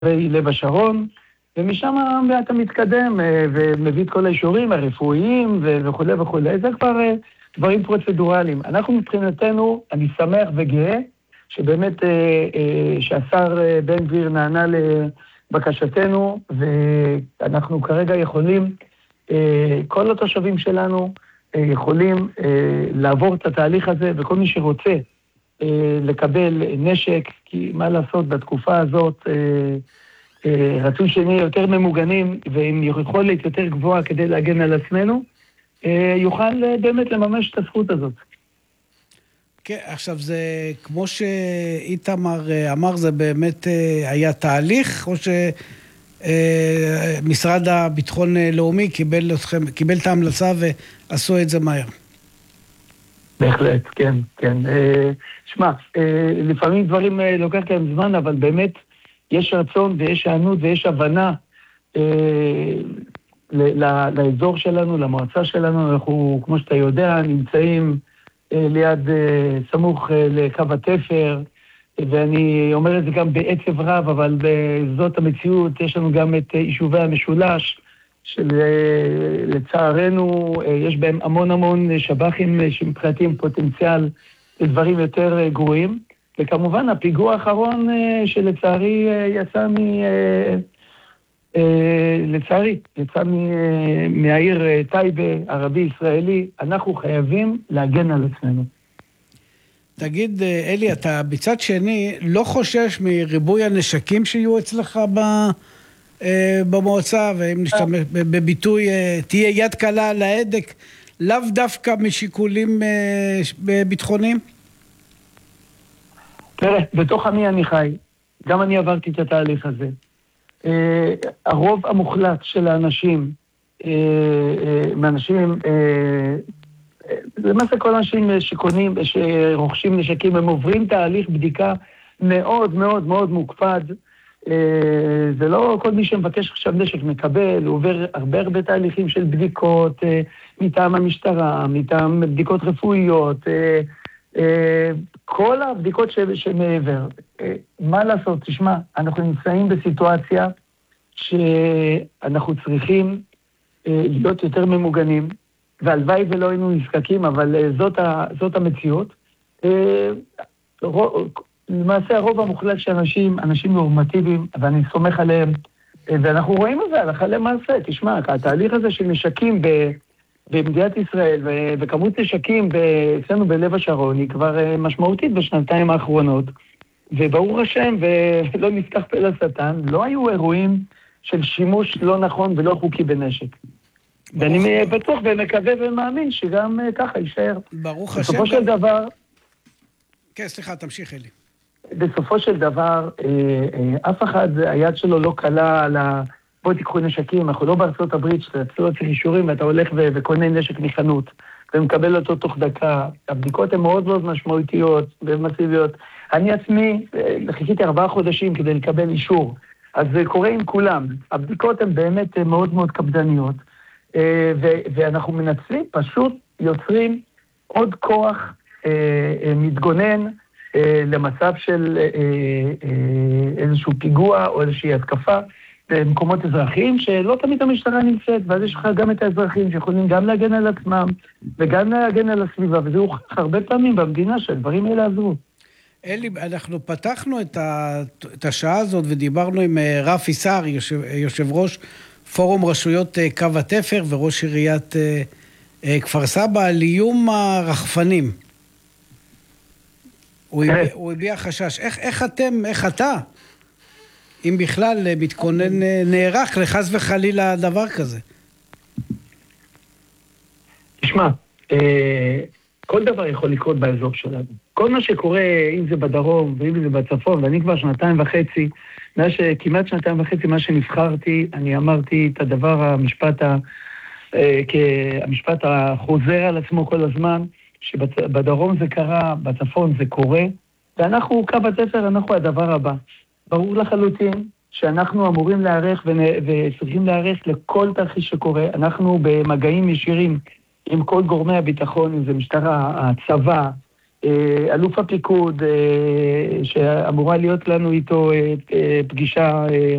לב השרון, ומשם אתה מתקדם ומביא את כל האישורים הרפואיים וכו' וכו'. זה כבר דברים פרוצדורליים. אנחנו מבחינתנו, אני שמח וגאה, שבאמת שהשר בן גביר נענה לבקשתנו, ואנחנו כרגע יכולים, כל התושבים שלנו יכולים לעבור את התהליך הזה, וכל מי שרוצה לקבל נשק, כי מה לעשות בתקופה הזאת, רצוי שנהיה יותר ממוגנים, ועם יכולת יותר גבוהה כדי להגן על עצמנו, יוכל באמת לממש את הזכות הזאת. כן, עכשיו זה, כמו שאיתמר אמר, זה באמת היה תהליך, או שמשרד הביטחון לאומי קיבל את ההמלצה ועשו את זה מהר? בהחלט, כן, כן. שמע, לפעמים דברים לוקח להם זמן, אבל באמת יש רצון ויש הענות ויש הבנה לאזור שלנו, למועצה שלנו. אנחנו, כמו שאתה יודע, נמצאים ליד סמוך לקו התפר, ואני אומר את זה גם בעצב רב, אבל זאת המציאות. יש לנו גם את יישובי המשולש, שלצערנו יש בהם המון שב"חים שמבחינתיים פוטנציאל לדברים יותר גרועים. וכמובן הפיגוע האחרון שלצערי יצא מהעיר טייבה, ערבי ישראלי. אנחנו חייבים להגן על עצמנו. תגיד, אלי, אתה בצד שני לא חושש מריבוי הנשקים שיהיו אצלך במועצה, ואם נשתמש בביטוי תהיה יד קלה על ההדק, לאו דווקא משיקולים ביטחוניים? תראה, בתוך עמי אני חי, גם אני עברתי את התהליך הזה. הרוב המוחלט של האנשים, מאנשים, למעשה כל האנשים שקונים, שרוכשים נשקים, הם עוברים תהליך בדיקה מאוד מאוד מאוד מוקפד. זה לא כל מי שמבקש עכשיו נשק מקבל, הוא עובר הרבה תהליכים של בדיקות מטעם המשטרה, מטעם בדיקות רפואיות, כל הבדיקות שמעבר. מה לעשות? תשמע, אנחנו נמצאים בסיטואציה שאנחנו צריכים להיות יותר ממוגנים, והלוואי ולא היינו נזקקים, אבל זאת המציאות. למעשה הרוב המוחלט של אנשים נורמטיביים, ואני סומך עליהם, ואנחנו רואים את זה הלכה למעשה. תשמע, התהליך הזה של נשקים במדינת ישראל, וכמות נשקים אצלנו בלב השרון, היא כבר משמעותית בשנתיים האחרונות, וברוך השם, ולא נפתח פה לשטן, לא היו אירועים של שימוש לא נכון ולא חוקי בנשק. ואני בטוח ומקווה ומאמין שגם ככה יישאר. ברוך השם. בסופו של דבר... כן, סליחה, תמשיך אלי. בסופו של דבר, אף אחד, היד שלו לא קלה על בואו תיקחו נשקים, אנחנו לא בארצות הברית, שאתה צריך אישורים, ואתה הולך וקונה נשק מחנות, ומקבל אותו תוך דקה. הבדיקות הן מאוד מאוד משמעותיות ומסיביות. אני עצמי, חיכיתי 4 חודשים כדי לקבל אישור, אז זה קורה עם כולם. הבדיקות הן באמת מאוד מאוד קפדניות, ואנחנו מנצלים, פשוט יוצרים עוד כוח מתגונן למצב של איזשהו פיגוע או איזושהי התקפה במקומות אזרחיים, שלא תמיד המשטרה נמצאת, ואז יש לך גם את האזרחים שיכולים גם להגן על עצמם וגם להגן על הסביבה, וזה הוכח הרבה פעמים במדינה שהדברים האלה עזרו. אלי, אנחנו פתחנו את השעה הזאת ודיברנו עם רפי סער, יושב ראש פורום רשויות קו התפר וראש עיריית כפר סבא, על איום הרחפנים. הוא הביע חשש. איך אתה, אם בכלל מתכונן נערך לחס וחלילה דבר כזה? תשמע, כל דבר יכול לקרות באזור שלנו. כל מה שקורה, אם זה בדרום ואם זה בצפון, ואני כבר 2.5, כמעט 2.5 מה שנבחרתי, אני אמרתי את הדבר, המשפט החוזר על עצמו כל הזמן, שבדרום זה קרה, בצפון זה קורה, ואנחנו, קו התפר, אנחנו הדבר הבא. ברור לחלוטין שאנחנו אמורים להיערך וצריכים להיערך לכל תרחיש שקורה. אנחנו במגעים ישירים עם כל גורמי הביטחון, אם זה משטרה, הצבא, אלוף הפיקוד, שאמורה להיות לנו איתו פגישה